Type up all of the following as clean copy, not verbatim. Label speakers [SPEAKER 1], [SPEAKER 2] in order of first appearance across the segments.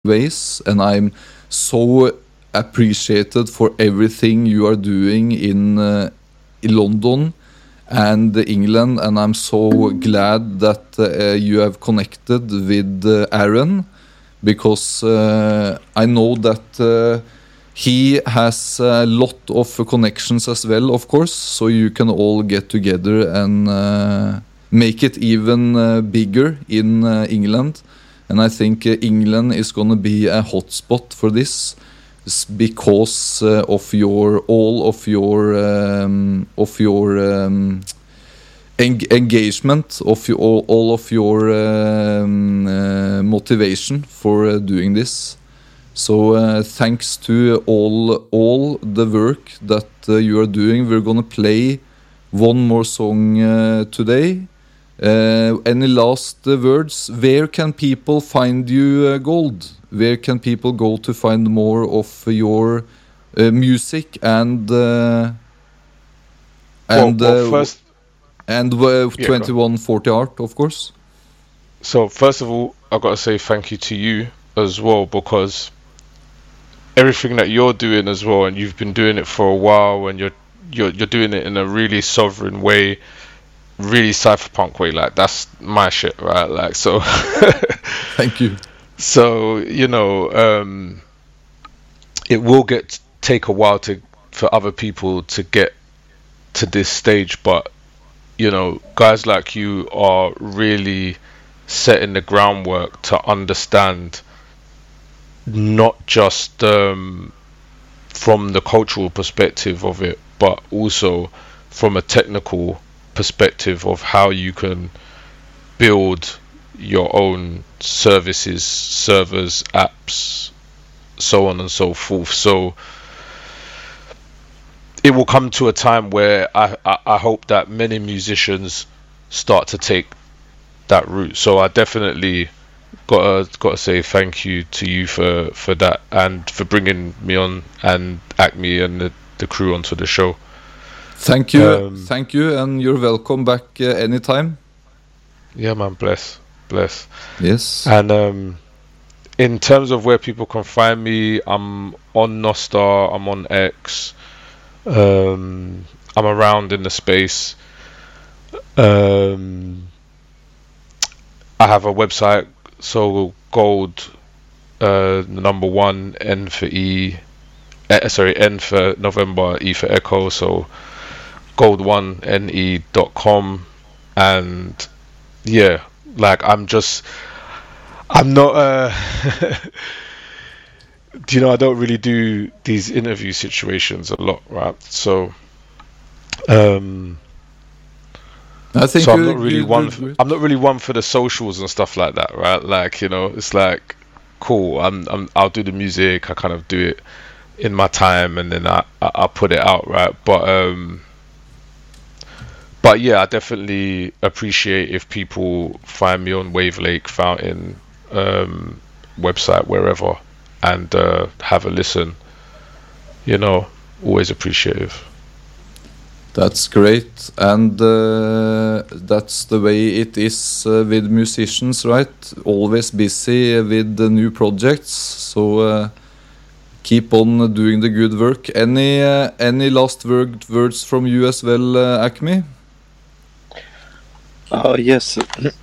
[SPEAKER 1] ways, and I'm so appreciated for everything you are doing in London and England, and I'm so glad that you have connected with Aaron, because I know that he has a lot of connections as well, of course, so you can all get together and make it even bigger in England. And I think England is going to be a hotspot for this, because of all of your engagement, all of your motivation for doing this. So thanks to all the work that you are doing. We're gonna play one more song today. Any last words? Where can people find you, Gold? Where can people go to find more of your music and
[SPEAKER 2] first,
[SPEAKER 1] and 2140 Art, of course?
[SPEAKER 2] so first of all, I've got to say thank you to you as well, because everything that you're doing as well, and you've been doing it for a while, and you're doing it in a really sovereign way, really cypherpunk way. Like, that's my shit, right? Like, so
[SPEAKER 1] Thank you.
[SPEAKER 2] so it will take a while for other people to get to this stage, but guys like you are really setting the groundwork to understand, not just from the cultural perspective of it, but also from a technical perspective of how you can build your own services, servers, apps, so on and so forth. So it will come to a time where I hope that many musicians start to take that route. So I definitely gotta say thank you to you for that, and for bringing me on, and Acme and the crew onto the show.
[SPEAKER 1] Thank you, and you're welcome back anytime.
[SPEAKER 2] Yeah, man, bless.
[SPEAKER 1] Yes.
[SPEAKER 2] And in terms of where people can find me, I'm on Nostar, I'm on X, I'm around in the space. I have a website, so Gold, number 1, N for E, N for November, E for Echo, so gold1ne.com. And yeah, like, I'm not I don't really do these interview situations a lot, right? So
[SPEAKER 1] I think
[SPEAKER 2] I'm not really one for the socials and stuff like that, right? Like, it's like, cool, I'll do the music, I kind of do it in my time, and then I put it out, right? But yeah, I definitely appreciate if people find me on Wavelake, Fountain, website, wherever, and have a listen. Always appreciative.
[SPEAKER 1] That's great, and that's the way it is with musicians, right? Always busy with the new projects, so keep on doing the good work. Any last words from you as well, Acme?
[SPEAKER 3] Yes.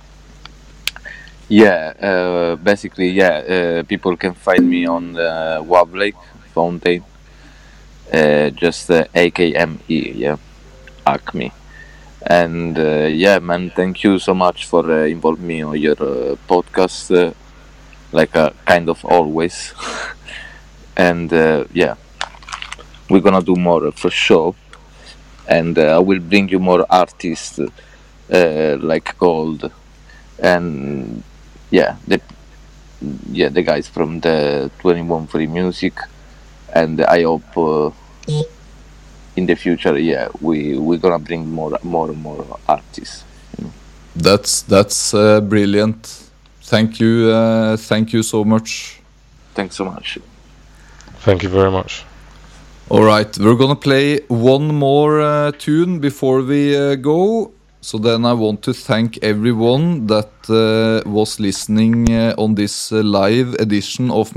[SPEAKER 3] Yeah, basically, people can find me on Wavelake, Fountain, just AKME, yeah, Acme. And man, thank you so much for involving me on your podcast, like kind of always. And we're gonna do more for sure. And I will bring you more artists like Gold, and the guys from the 21 Free Music. And I hope in the future, we're gonna bring more and more artists.
[SPEAKER 1] That's brilliant. Thank you so much.
[SPEAKER 3] Thanks so much.
[SPEAKER 2] Thank you very much.
[SPEAKER 1] All right, we're gonna play one more tune before we go. So then I want to thank everyone that was listening on this live edition of